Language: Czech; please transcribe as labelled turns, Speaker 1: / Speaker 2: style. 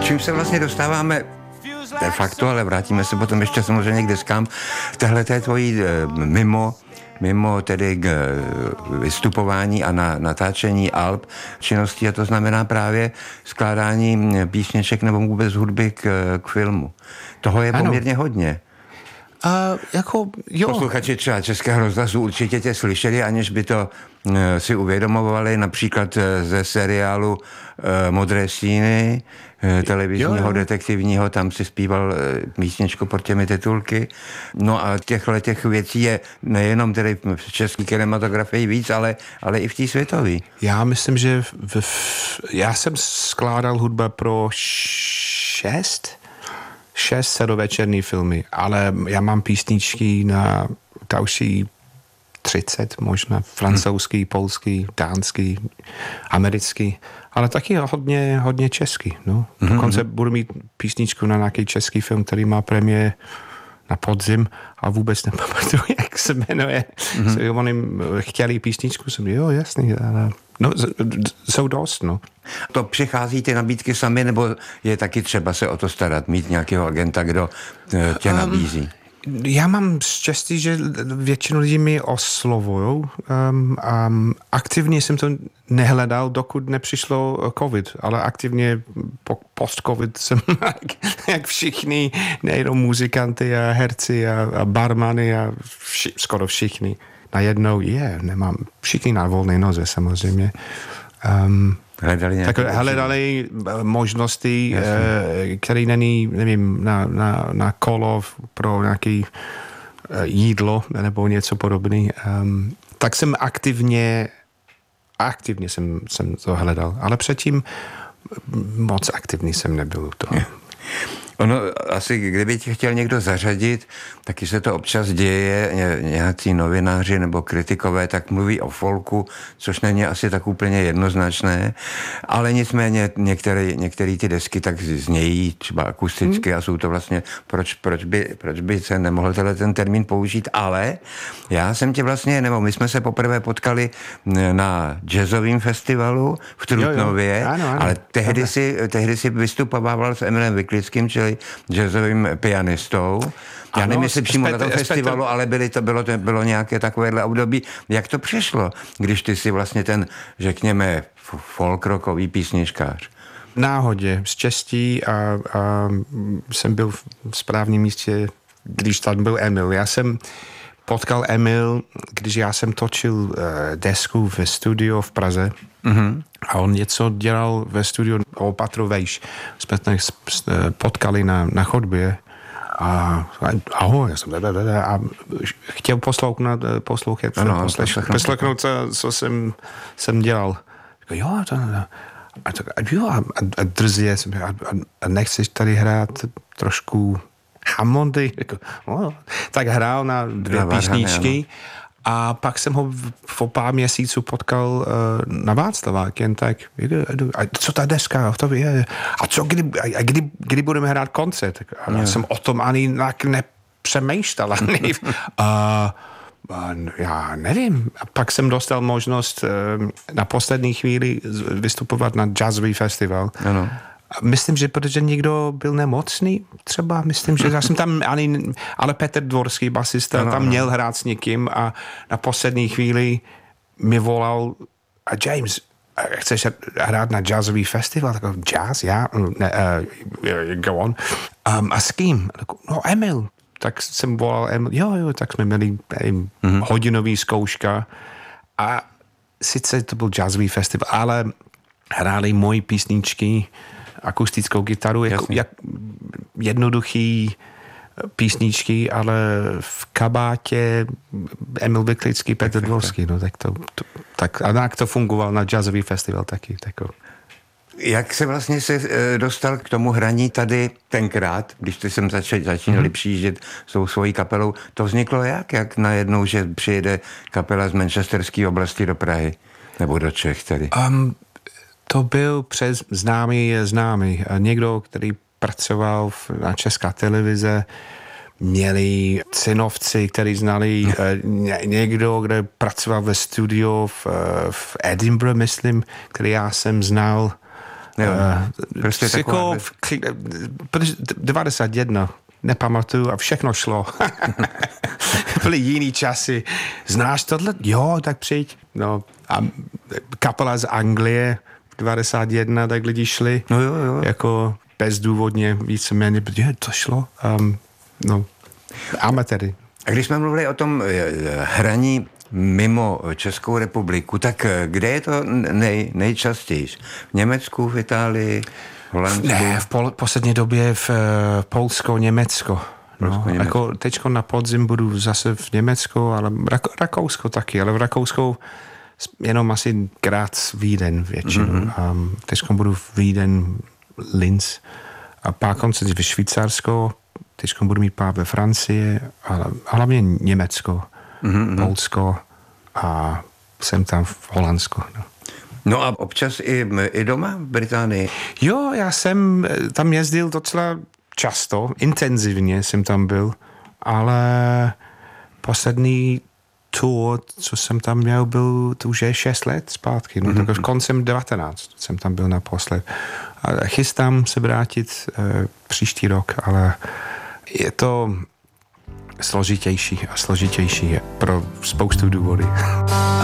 Speaker 1: Čím se vlastně dostáváme de facto, ale vrátíme se potom ještě samozřejmě k deskám. Tahle té tvojí mimo tedy vystupování a natáčení alb činností, a to znamená právě skládání písniček nebo vůbec hudby k filmu. Toho je poměrně hodně.
Speaker 2: Jo.
Speaker 1: Posluchači třeba Českého rozhlasu určitě tě slyšeli, aniž by to si uvědomovali, například ze seriálu Modré stíny, televizního, detektivního, tam si zpíval písničku pod těmi titulky. No a těch věcí je nejenom tedy v české kinematografii víc, ale i v té světové.
Speaker 2: Já myslím, že já jsem skládal hudba pro 6 celovečerní filmy, ale já mám písničky na další 30, možná francouzský, polský, dánský, americký, ale taky hodně český. No. Dokonce budu mít písničku na nějaký český film, který má premiér na podzim a vůbec nepamatuju, jak se jmenuje. Oni chtěli písničku, jsem jo, jasný, ale no, jsou dost, no.
Speaker 1: To přichází ty nabídky sami, nebo je taky třeba se o to starat, mít nějakého agenta, kdo tě nabízí?
Speaker 2: Já mám štěstí, že většinu lidí mi oslovujou. Aktivně jsem to nehledal, dokud nepřišlo covid, ale aktivně post-covid jsem jak všichni, nejenom muzikanty a herci a barmany a skoro všichni. Najednou nemám všichni na volné noze samozřejmě. Hledali možnosti, které není, nevím, na kolo pro nějaké jídlo nebo něco podobné. Tak jsem aktivně jsem to hledal, ale předtím moc aktivní jsem nebyl to.
Speaker 1: Ono asi, kdyby tě chtěl někdo zařadit, taky se to občas děje, nějací novináři nebo kritikové tak mluví o folku, což není asi tak úplně jednoznačné, ale nicméně některé ty desky tak znějí třeba akusticky a jsou to vlastně, proč by se nemohl ten termín použít, ale já jsem tě vlastně, nebo my jsme se poprvé potkali na jazzovém festivalu v Trutnově, ano. Ale tehdy si vystupoval s Emilem Vyklickým, čili jazzovým pianistou. Já nevím, jestli přímo na tom festivalu, ale bylo nějaké takovéhle období. Jak to přišlo, když ty si vlastně ten, řekněme, folk rockový písničkář?
Speaker 2: Náhodě, štěstí a jsem byl v správném místě, když tam byl Emil. Já jsem potkal Emil, když já jsem točil desku ve studiu v Praze. A on něco dělal ve studiu o patro vejš. Jsme potkali na chodbě a ahoj, já jsem a chtěl poslechnout, co jsem dělal. Jo, a drzie jsem a nechceš tady hrát trošku Hammondy? Tak hrál na 2 písničky. A pak jsem ho po pár měsíců potkal na Václavák, jen tak, a co ta deska, to je, a co, kdy budeme hrát koncert? A já jsem o tom ani nepřemýšlel. Já nevím. A pak jsem dostal možnost na poslední chvíli vystupovat na jazzový festival.
Speaker 1: Ano.
Speaker 2: Myslím, že protože někdo byl nemocný, třeba, myslím, že já jsem tam ale Petr Dvorský, basista, tam měl hrát s někým a na poslední chvíli mi volal a James, chceš hrát na jazzový festival? Tak jazz, já? Go on. A s kým? No, Emil. Tak jsem volal Emil. Jo, tak jsme měli hodinový zkouška a sice to byl jazzový festival, ale hráli moji písničky, akustickou gitaru, jak jednoduchý písničky, ale v kabátě Emil Vyklický, Petr Dvorský, no tak to fungoval na jazzový festival taky.
Speaker 1: Jak se vlastně dostal k tomu hraní tady tenkrát, když ty jsem začínali přijíždět s tou svojí kapelou, to vzniklo jak najednou, že přijede kapela z manchesterské oblasti do Prahy, nebo do Čech tady?
Speaker 2: To byl přes známý. Někdo, který pracoval na České televize, měli synovci, který znali někdo, kde pracoval ve studiu v Edinburgh, myslím, který já jsem znal
Speaker 1: Jo, prostě taková...
Speaker 2: Protože 91 nepamatuju a všechno šlo. Byly jiný časy. Znáš tohle? Jo, tak přijď. No, a kapela z Anglie 91, tak lidi šli.
Speaker 1: No jo.
Speaker 2: Jako bezdůvodně, víceméně, protože to šlo. No, amatéry.
Speaker 1: A když jsme mluvili o tom hraní mimo Českou republiku, tak kde je to nejčastěji? V Německu, v Itálii, v Holandsku?
Speaker 2: Ne, v poslední době v Polsko, Německo. No, jako teďko na podzim budu zase v Německu, ale Rakousko taky, ale v Rakousku jenom asi Graz, Víden většinou. Mm-hmm. Teďko budu v Víden, Linz a pár koncertů ve Švýcarsku, teďko budu mít pár ve Francii, ale hlavně Německo, Polsko a jsem tam v Holandsku.
Speaker 1: No a občas i doma v Británii?
Speaker 2: Jo, já jsem tam jezdil docela často, intenzivně jsem tam byl, ale poslední tour, co jsem tam měl, byl to už je 6 let zpátky, no, tak koncem 19 jsem tam byl naposled. A chystám se vrátit příští rok, ale je to složitější pro spoustu důvodů.